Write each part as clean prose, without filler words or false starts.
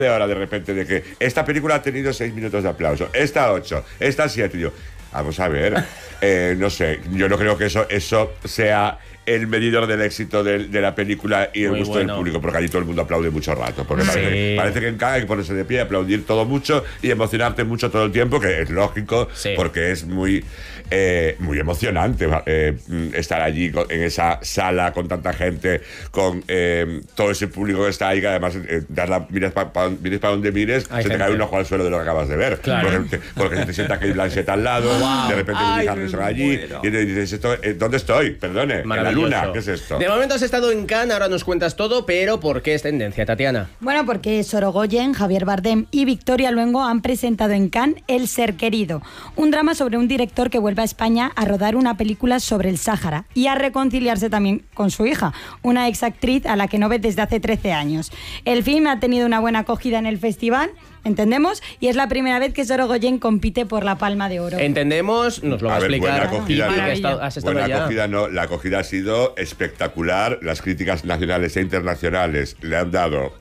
de ahora de repente de que esta película ha tenido 6 minutos de aplauso, esta 8, esta 7, y yo, vamos a ver, no sé, yo no creo que eso sea el medidor del éxito de la película y el gusto del público, porque allí todo el mundo aplaude mucho rato, porque parece que en Cannes hay que ponerse de pie, aplaudir todo mucho y emocionarte mucho todo el tiempo, que es lógico, porque es muy emocionante estar allí en esa sala con tanta gente, con todo ese público que está ahí, que además mires para donde mires, se te cae un ojo al suelo de lo que acabas de ver, porque se te sienta Kate Blanchett al lado, de repente Woody Harrelson allí, y te dices, ¿dónde estoy? Perdone, en la luna, ¿qué es esto? De momento has estado en Cannes, ahora nos cuentas todo, pero ¿por qué es tendencia, Tatiana? Bueno, porque Sorogoyen, Javier Bardem y Victoria Luengo han presentado en Cannes El Ser Querido, un drama sobre un director que vuelve a España a rodar una película sobre el Sáhara y a reconciliarse también con su hija, una exactriz a la que no ve desde hace 13 años. El film ha tenido una buena acogida en el festival, entendemos, y es la primera vez que Sorogoyen compite por la Palma de Oro. Entendemos, nos lo va a explicar. Buena acogida, buena acogida no, la acogida ha sido espectacular, las críticas nacionales e internacionales le han dado,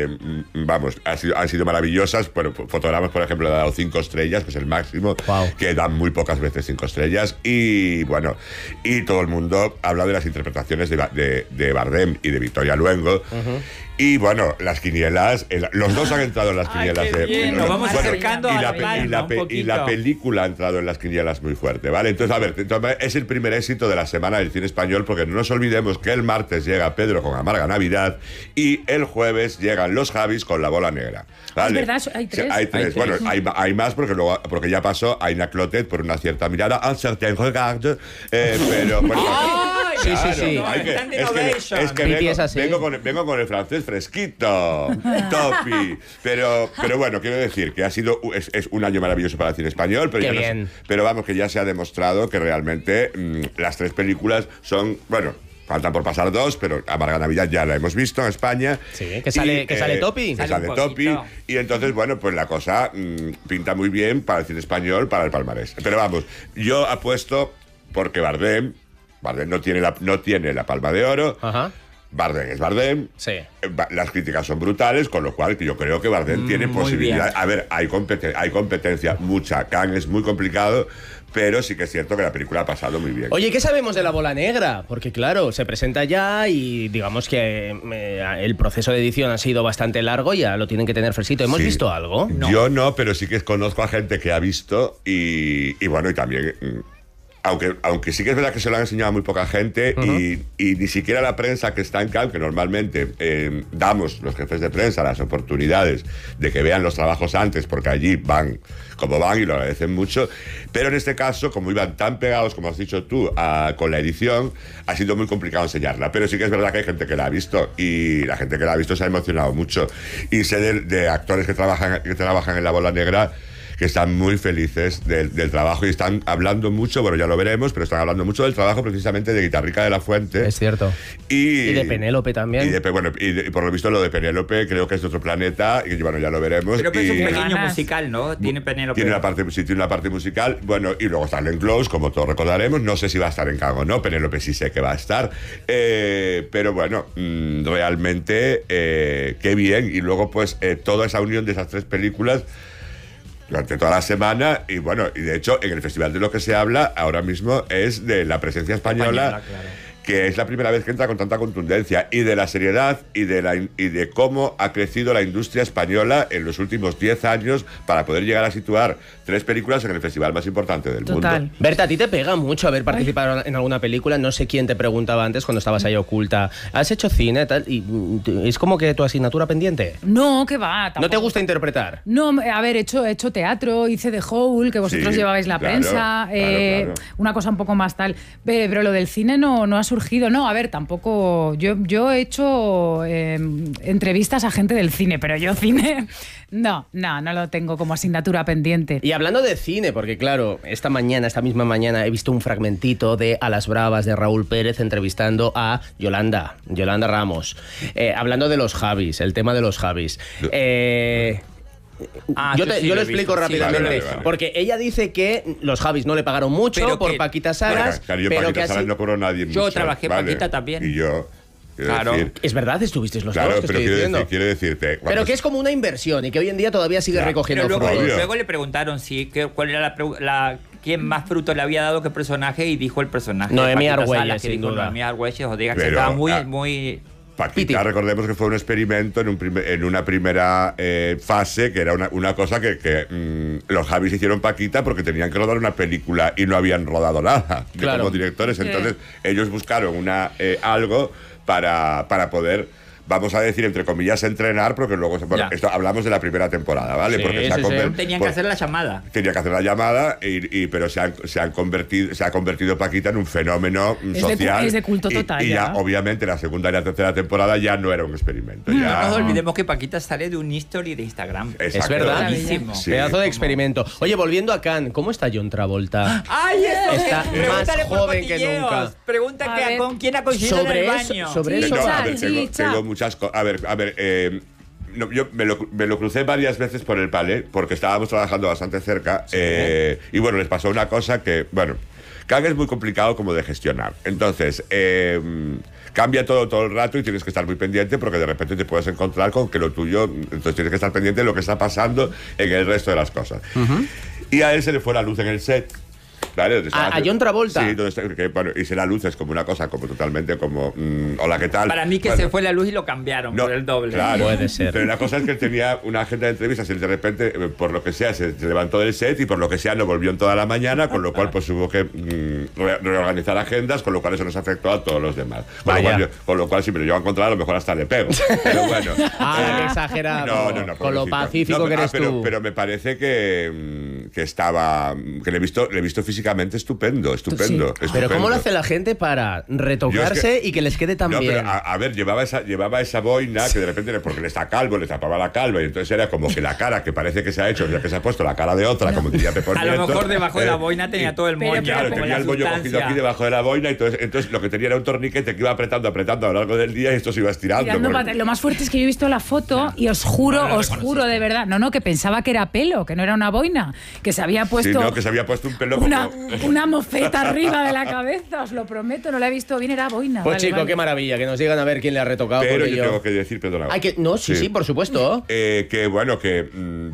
han sido maravillosas. Bueno, Fotogramas, por ejemplo, le ha dado 5 estrellas, que es el máximo, que dan muy pocas veces 5 estrellas, y bueno, y todo el mundo habla de las interpretaciones de Bardem y de Victoria Luengo. Y bueno, las quinielas, los dos han entrado en las quinielas. Nos vamos acercando a la palma, y la película ha entrado en las quinielas muy fuerte, ¿vale? Entonces, a ver, es el primer éxito de la semana del cine español, porque no nos olvidemos que el martes llega Pedro con Amarga Navidad y el jueves llegan los Javis con La Bola Negra, ¿vale? Es verdad, hay 3. Hay 3. Bueno, hay más porque ya pasó Aina Clotet por una cierta mirada, un certain regard, pero bueno, sí. Es que vengo con el francés fresquito, topi. Pero bueno, quiero decir que ha sido es un año maravilloso para el cine español, pero vamos, que ya se ha demostrado que realmente las 3 películas son, bueno, faltan por pasar 2, pero Amarga Navidad ya la hemos visto en España. Sí, que sale Topi. Que sale Topi. Y entonces, bueno, pues la cosa pinta muy bien para el cine español, para el palmarés. Pero vamos, yo apuesto porque Bardem no tiene la Palma de Oro. Ajá. Bardem es Bardem. Sí. Las críticas son brutales, con lo cual yo creo que Bardem tiene posibilidad. Bien. A ver, hay competencia mucha. Cannes es muy complicado, pero sí que es cierto que la película ha pasado muy bien. Oye, ¿qué sabemos de La Bola Negra? Porque claro, se presenta ya y digamos que el proceso de edición ha sido bastante largo, ya lo tienen que tener fresquito. ¿Hemos visto algo? No. Yo no, pero sí que conozco a gente que ha visto y bueno, y también... Aunque sí que es verdad que se lo han enseñado a muy poca gente, y ni siquiera la prensa que está en Cannes, que normalmente damos los jefes de prensa las oportunidades de que vean los trabajos antes, porque allí van como van y lo agradecen mucho, pero en este caso, como iban tan pegados, como has dicho tú, con la edición, ha sido muy complicado enseñarla, pero sí que es verdad que hay gente que la ha visto, y la gente que la ha visto se ha emocionado mucho, y sé de actores que trabajan en La Bola Negra, que están muy felices del trabajo y están hablando mucho, bueno, ya lo veremos, pero están hablando mucho del trabajo precisamente de Guitarrica de la Fuente. Es cierto. Y de Penélope también. Y por lo visto lo de Penélope creo que es de otro planeta, y bueno, ya lo veremos. Pero es un pequeño musical, ¿no? Tiene Penélope. Tiene una parte musical, bueno, y luego está Glenn Close, como todos recordaremos, no sé si va a estar en Cannes o no, Penélope sí sé que va a estar, pero bueno, realmente qué bien, y luego pues toda esa unión de esas 3 películas durante toda la semana, y bueno, y de hecho en el festival de lo que se habla ahora mismo es de la presencia española, claro, que es la primera vez que entra con tanta contundencia, y de la seriedad y de cómo ha crecido la industria española en los últimos 10 años para poder llegar a situar 3 películas en el festival más importante del mundo. Berta, a ti te pega mucho haber participado en alguna película. No sé quién te preguntaba antes cuando estabas ahí oculta. ¿Has hecho cine tal? Y es como que tu asignatura pendiente. No, que va. Tampoco. ¿No te gusta interpretar? No, a ver, he hecho teatro, hice The Hole, que vosotros llevabais la prensa, claro. Una cosa un poco más tal. Pero lo del cine no ha surgido. No, a ver, tampoco... Yo he hecho entrevistas a gente del cine, pero yo cine... No lo tengo como asignatura pendiente. Y hablando de cine, porque claro, esta misma mañana he visto un fragmentito de A las Bravas de Raúl Pérez entrevistando a Yolanda Ramos, hablando de los Javis, el tema de los Javis. Yo lo explico rápidamente, vale. Porque ella dice que los Javis no le pagaron mucho por Paquita Salas, Paquita Salas no cobró nadie mucho. Yo trabajé Paquita también. Y yo... Claro. Es verdad, estuvisteis los Claro, dos, que pero estoy diciendo. quiero decirte. Pero que es como una inversión y que hoy en día todavía sigue recogiendo Pero frutos. luego le preguntaron cuál era quién más fruto le había dado qué personaje y dijo el personaje. Noemí Paquita Argüelles, Salas, que sin dijo duda. Noemí Argüelles, o diga que Pero, estaba muy... Paquita, recordemos que fue un experimento en una primera fase, que era una cosa que los Javis hicieron Paquita porque tenían que rodar una película y no habían rodado nada como directores. Entonces ellos buscaron algo para poder, vamos a decir, entre comillas, entrenar, porque luego esto hablamos de la primera temporada, ¿vale? Sí, porque tenían que hacer la llamada. Tenía que hacer la llamada, pero se ha convertido Paquita en un fenómeno social. Es de culto total. Y ya, obviamente, la segunda y la tercera temporada ya no era un experimento. No nos olvidemos que Paquita sale de un history de Instagram. Exacto. Es verdad. Sí. Pedazo de experimento. Oye, volviendo a Cannes, ¿cómo está John Travolta? ¡Ay, eso! Está más joven que nunca. Pregunta con quién ha coincidido en el baño. Sobre eso. No, a ver, tengo muchas cosas. A ver, yo me lo crucé varias veces por el Palais porque estábamos trabajando bastante cerca. Y bueno, les pasó una cosa que, bueno, Cannes es muy complicado como de gestionar. Entonces, cambia todo el rato y tienes que estar muy pendiente porque de repente te puedes encontrar con que lo tuyo, entonces tienes que estar pendiente de lo que está pasando en el resto de las cosas. Y a él se le fue la luz en el set. ¿Vale? ¿A John Travolta? Sí, y se la luz es como una cosa como totalmente como hola, ¿qué tal? Para mí que se fue la luz y lo cambiaron por el doble. Claro, puede ser. Pero la cosa es que él tenía una agenda de entrevistas y de repente, por lo que sea, se levantó del set y por lo que sea no volvió en toda la mañana, con lo cual pues hubo que reorganizar agendas, con lo cual eso nos afectó a todos los demás. Con lo cual si me lo llevo a encontrar, a lo mejor hasta le pego. Pero bueno. Qué exagerado. No, con lo pacífico que eres tú. Pero me parece que estaba... que le he visto físicamente estupendo. Pero ¿cómo lo hace la gente para retocarse y que les quede tan bien? Pero, a ver, llevaba esa boina que de repente, porque le está calvo, le tapaba la calva y entonces era como que la cara que parece que se ha hecho, ya que se ha puesto la cara de otra, como diría Pepe A lo mejor debajo de la boina tenía todo el moño. Claro, tenía el moño cogido aquí debajo de la boina y entonces lo que tenía era un torniquete que iba apretando a lo largo del día y esto se iba estirando. Lo más fuerte es que yo he visto la foto y os juro de verdad, que pensaba que era pelo, que no era una boina, que se había puesto... que se había puesto un pelo una mofeta arriba de la cabeza, os lo prometo, no la he visto bien, era boina. Pues chico, qué maravilla, que nos digan a ver quién le ha retocado. Pero yo tengo que decir, perdona. Sí, por supuesto. Que bueno, que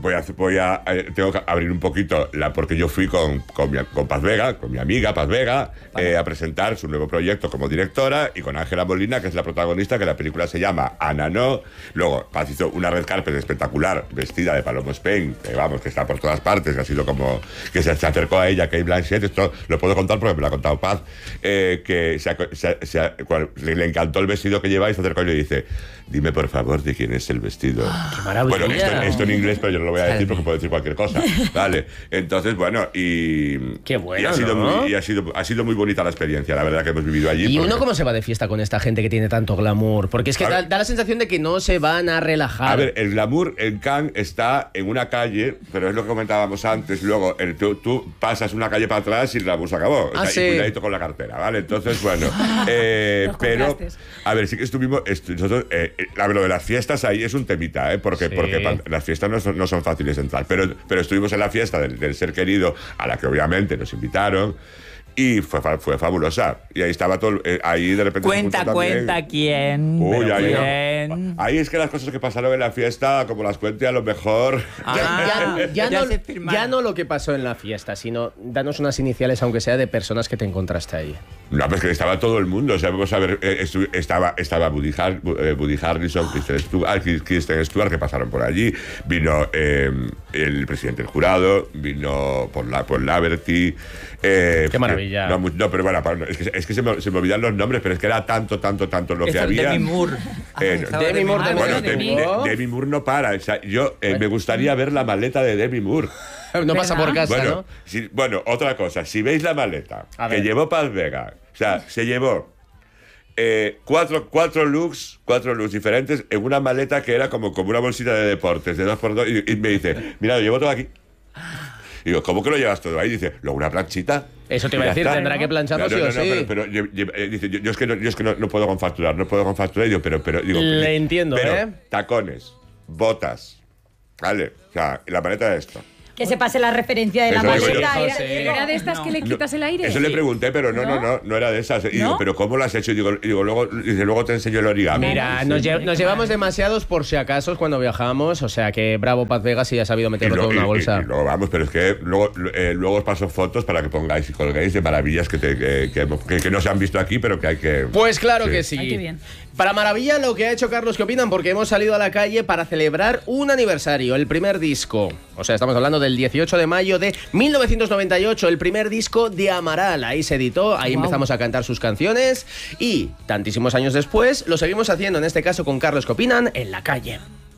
tengo que abrir un poquito, porque yo fui con Paz Vega, con mi amiga Paz Vega, a presentar su nuevo proyecto como directora y con Ángela Molina, que es la protagonista, que la película se llama Ana No. Luego Paz hizo una red carpet espectacular, vestida de Paloma Spain, que está por todas partes, que ha sido como que se acercó a ella, Kate Blanchett. Esto lo puedo contar porque me lo ha contado Paz, que le encantó el vestido que lleva y se acercó y le dice: dime por favor de quién es el vestido. ¡Qué maravilla! Bueno, esto en inglés, pero yo no lo voy a decir porque puedo decir cualquier cosa. Vale, entonces bueno, qué bueno, ha sido muy bonita la experiencia, la verdad, que hemos vivido allí. ¿Y uno cómo se va de fiesta con esta gente que tiene tanto glamour? Porque es que da la sensación de que no se van a relajar. A ver, el glamour en Cannes está en una calle, pero es lo que comentábamos antes. Luego tú pasas una calle para atrás y el glamour se acabó. Sí. Y cuidadito con la cartera, ¿vale? Entonces, bueno. Pero, a ver, sí que estuvimos... nosotros, lo de las fiestas ahí es un temita, porque las fiestas no son fáciles de entrar. Pero estuvimos en la fiesta del ser querido, a la que obviamente nos invitaron. Y fue fabulosa. Y ahí estaba todo. Ahí de repente. Cuenta quién. Ahí es que las cosas que pasaron en la fiesta, como las cuente, a lo mejor. Ya no lo que pasó en la fiesta, sino danos unas iniciales, aunque sea de personas que te encontraste ahí. No, pues que estaba todo el mundo. O sea, vamos a ver, estaba Woody Harrelson, Kristen Stewart, que pasaron por allí. Vino el presidente del jurado, vino Paul Laverty. Qué maravilla. No, pero bueno, es que se me olvidan los nombres, pero es que era tanto lo que había. Demi Moore. Demi Moore no para. O sea, me gustaría ver la maleta de Demi Moore. No pasa por casa, ¿no? Bueno, otra cosa. Si veis la maleta que llevó Paz Vega, o sea, se llevó cuatro looks diferentes en una maleta que era como una bolsita de deportes de 2x2 y me dice: mira, lo llevo todo aquí. Y digo: ¿cómo que lo llevas todo ahí? Dice: luego una planchita. Eso te iba a decir, tendrá que plancharlo sí o sí. Pero dice: yo es que no puedo con facturar. Y digo, pero digo, le entiendo, tacones, botas, ¿vale? O sea, la maleta de esto. Que se pase la referencia de la Eso es, maleta. bueno, era- José. ¿Era de estas que le quitas el aire? Eso le pregunté, pero no era de esas. Y digo, ¿No? ¿pero cómo lo has hecho? Y digo, luego te enseño el origami. Mira, nos llevamos demasiados por si acaso cuando viajamos, o sea que bravo Paz Vegas y ha sabido meterlo todo en una bolsa. Y luego vamos, pero es que luego os paso fotos para que pongáis y colguéis de maravillas que no se han visto aquí, pero que hay que... Pues claro que sí. Ay, qué bien. Para maravilla lo que ha hecho Carlos, ¿qué opinan? Porque hemos salido a la calle para celebrar un aniversario, el primer disco. O sea, estamos hablando del 18 de mayo de 1998, el primer disco de Amaral. Ahí se editó, ahí empezamos a cantar sus canciones y tantísimos años después lo seguimos haciendo, en este caso con Carlos, ¿qué opinan? En la calle.